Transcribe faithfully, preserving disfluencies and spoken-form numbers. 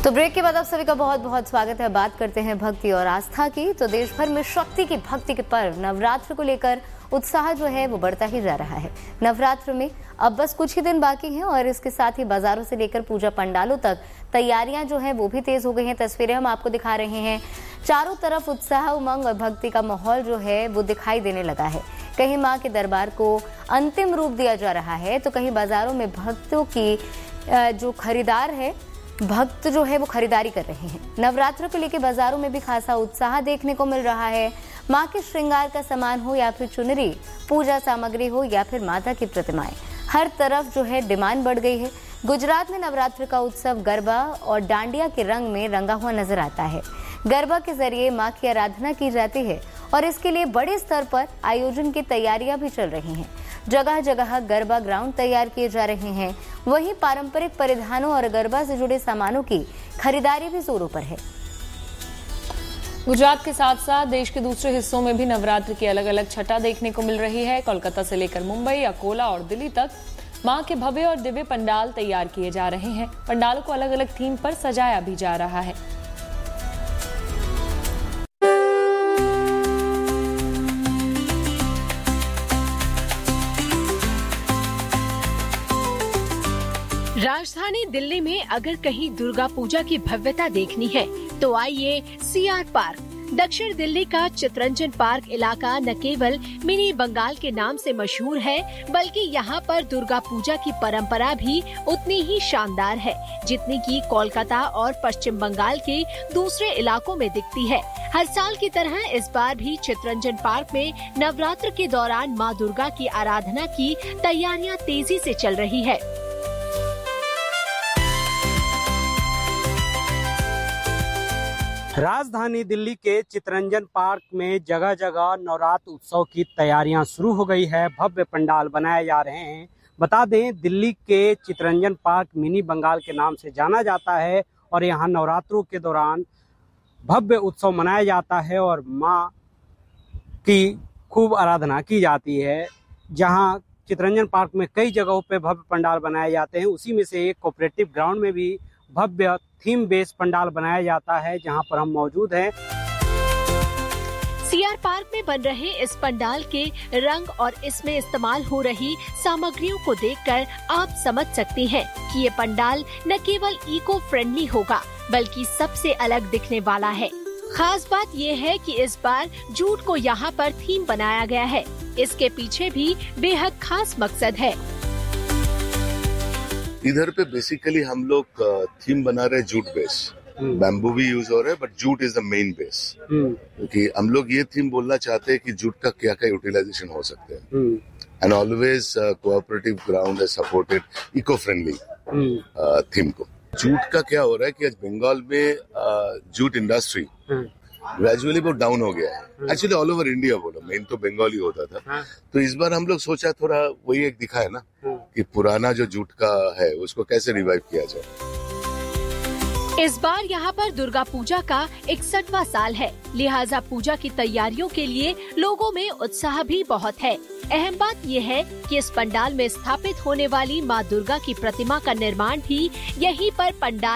तो ब्रेक के बाद आप सभी का बहुत बहुत स्वागत है। बात करते हैं भक्ति और आस्था की। तो देश भर में शक्ति की भक्ति के पर्व नवरात्र को लेकर उत्साह जो है वो बढ़ता ही जा रहा है। नवरात्र में अब बस कुछ ही दिन बाकी हैं और इसके साथ ही बाजारों से लेकर पूजा पंडालों तक तैयारियां जो हैं वो भी तेज हो गई हैं। तस्वीरें हम आपको दिखा रहे हैं। चारों तरफ उत्साह, उमंग और भक्ति का माहौल जो है वो दिखाई देने लगा है। कहीं मां के दरबार को अंतिम रूप दिया जा रहा है तो कहीं बाजारों में भक्तों की जो खरीदार है भक्त जो है वो खरीदारी कर रहे हैं। नवरात्र को लेकर बाजारों में भी खासा उत्साह देखने को मिल रहा है। मां के श्रृंगार का सामान हो या फिर चुनरी, पूजा सामग्री हो या फिर माता की प्रतिमाएं, हर तरफ जो है डिमांड बढ़ गई है। गुजरात में नवरात्र का उत्सव गरबा और डांडिया के रंग में रंगा हुआ नजर आता है। गरबा के जरिए मां की आराधना की जाती है और इसके लिए बड़े स्तर पर आयोजन की तैयारियां भी चल रही हैं। जगह जगह गरबा ग्राउंड तैयार किए जा रहे हैं। वहीं पारंपरिक परिधानों और गरबा से जुड़े सामानों की खरीदारी भी जोरों पर है। गुजरात के साथ साथ देश के दूसरे हिस्सों में भी नवरात्र की अलग अलग छटा देखने को मिल रही है। कोलकाता से लेकर मुंबई, अकोला और दिल्ली तक मां के भव्य और दिव्य पंडाल तैयार किए जा रहे हैं। पंडालों को अलग अलग थीम पर सजाया भी जा रहा है। राजधानी दिल्ली में अगर कहीं दुर्गा पूजा की भव्यता देखनी है तो आइए सीआर पार्क। दक्षिण दिल्ली का चितरंजन पार्क इलाका न केवल मिनी बंगाल के नाम से मशहूर है बल्कि यहाँ पर दुर्गा पूजा की परंपरा भी उतनी ही शानदार है जितनी कि कोलकाता और पश्चिम बंगाल के दूसरे इलाकों में दिखती है। हर साल की तरह इस बार भी चितरंजन पार्क में नवरात्र के दौरान माँ दुर्गा की आराधना की तैयारियाँ तेजी से चल रही है। राजधानी दिल्ली के चितरंजन पार्क में जगह जगह नवरात्र उत्सव की तैयारियां शुरू हो गई है। भव्य पंडाल बनाए जा रहे हैं। बता दें, दिल्ली के चितरंजन पार्क मिनी बंगाल के नाम से जाना जाता है और यहां नवरात्रों के दौरान भव्य उत्सव मनाया जाता है और मां की खूब आराधना की जाती है। जहां चितरंजन पार्क में कई जगहों पे भव्य पंडाल बनाए जाते हैं। उसी में से एक कोऑपरेटिव ग्राउंड में भी भव्य थीम बेस्ड पंडाल बनाया जाता है, जहां पर हम मौजूद हैं। सीआर पार्क में बन रहे इस पंडाल के रंग और इसमें इस्तेमाल हो रही सामग्रियों को देखकर आप समझ सकते हैं कि ये पंडाल न केवल इको फ्रेंडली होगा बल्कि सबसे अलग दिखने वाला है। खास बात ये है कि इस बार जूट को यहाँ पर थीम बनाया गया है। इसके पीछे भी बेहद खास मकसद है। इधर पे बेसिकली हम लोग थीम बना रहे जूट बेस। बैम्बू भी यूज हो रहा है but jute is the main base. क्योंकि हम लोग ये थीम बोलना चाहते हैं कि जूट का क्या क्या यूटिलाइजेशन हो सकते हैं। And always cooperative ground has supported eco friendly theme को। जूट का क्या हो रहा है कि आज बंगाल में जूट इंडस्ट्री ग्रेजुअली बहुत डाउन हो गया है। एक्चुअली ऑल ओवर इंडिया बोलो, मेन तो बंगाली होता था। हाँ। तो इस बार हम लोग सोचा थोड़ा वही एक दिखा है ना कि पुराना जो जूट का है उसको कैसे रिवाइव किया जाए। इस बार यहाँ पर दुर्गा पूजा का इकसठवां साल है, लिहाजा पूजा की तैयारियों के लिए लोगों में उत्साह भी बहुत है। अहम बात यह है कि इस पंडाल में स्थापित होने वाली माँ दुर्गा की प्रतिमा का निर्माण भी यहीं पर पंडाल